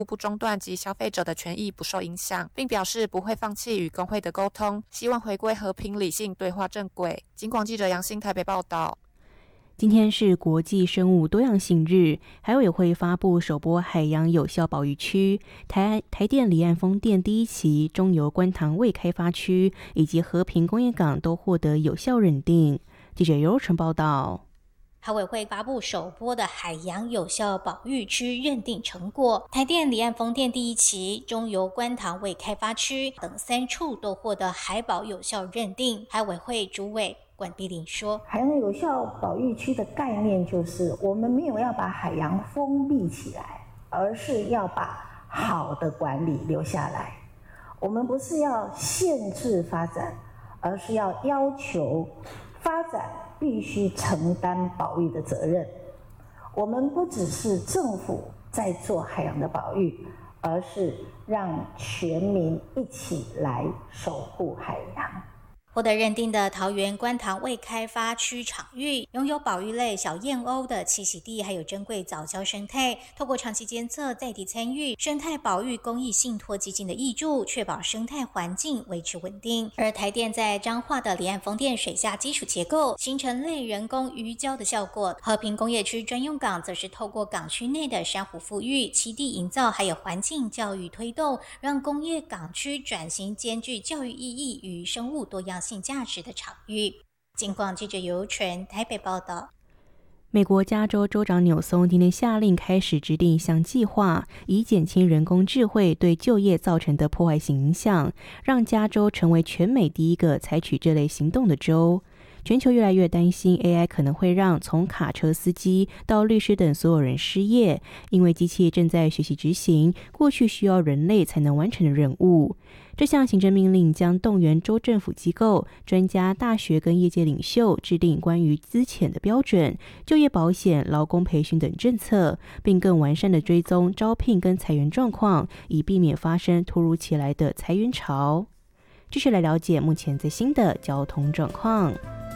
不中断及消费者的权益不受影响，并表示不会放弃与工会的沟通，希望回归和平理性对话正轨。警广记者杨欣台北报道。 今天是国际生物多样性日，海委会发布首波海洋有效保育区、台电离岸风电第一期中油观塘未开发区以及和平工业港都获得有效认定。记者尤成报道。 海委会发布首波的海洋有效保育区认定成果，台电离岸风电第一期、中油观塘未开发区等3处都获得海保有效认定。海委会主委管碧玲说， 海洋有效保育区的概念就是我们没有要把海洋封闭起来，而是要把好的管理留下来。我们不是要限制发展，而是要要求发展必须承担保育的责任。我们不只是政府在做海洋的保育，而是让全民一起来守护海洋。 获得认定的桃园观塘未开发区场域，拥有保育类小燕鸥的栖息地，还有珍贵藻礁生态。透过长期监测、在地参与、生态保育公益信托基金的挹注，确保生态环境维持稳定。而台电在彰化的离岸风电水下基础结构，形成类人工鱼礁的效果。和平工业区专用港则是透过港区内的珊瑚复育、栖地营造，还有环境教育推动，让工业港区转型兼具教育意义与生物多样性价值的场域。警广记者尤纯台北报道。 美国加州州长纽松今天下令开始制定一项计划，以减轻人工智慧对就业造成的破坏性影响，让加州成为全美第一个采取这类行动的州。全球越来越担心 AI 可能会让从卡车司机到律师等所有人失业，因为机器正在学习执行过去需要人类才能完成的任务。这项行政命令将动员州政府机构、专家、大学跟业界领袖制定关于资遣的标准、就业保险、劳工培训等政策，并更完善的追踪招聘跟裁员状况，以避免发生突如其来的裁员潮。继续来了解目前最新的交通状况。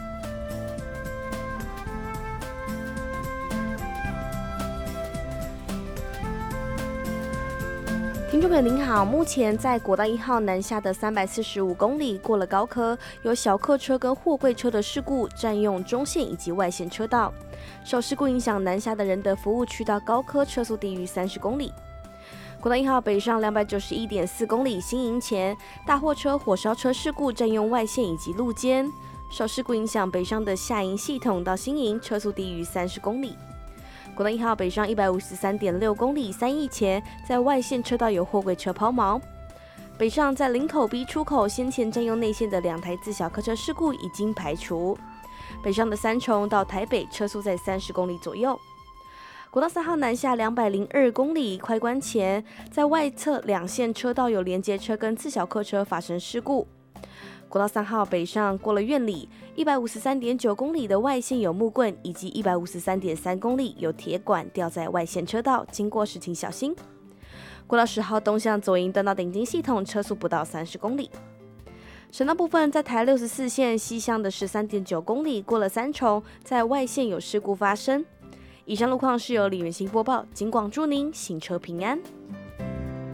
听众朋友您好，目前在国道1号南下的345公里过了高科，有小客车跟货柜车的事故占用中线以及外线车道，受事故影响，南下的仁德服务区到高科车速低于30公里。国道1号北上291.4公里新营前，大货车、火烧车事故占用外线以及路肩，受事故影响，北上的下营系统到新营车速低于30公里。国道1号北上153.6公里3义前，在外线车道有货柜车抛锚。北上在林口 B 出口先前占用内线的2台自小客车事故已经排除。北上的三重到台北车速在30公里左右。国道3号南下202公里快关前，在外侧2线车道有连接车跟自小客车发生事故。国道3号北上过了苑里153.9公里的外线有木棍，以及153.3公里有铁管吊在外线车道，经过时请小心。国道10号东向左营登到顶金系统车速不到30公里。省道部分，在台64线西向的13.9公里过了三重，在外线有事故发生。以上路况是由李元兴播报，警广祝您行车平安。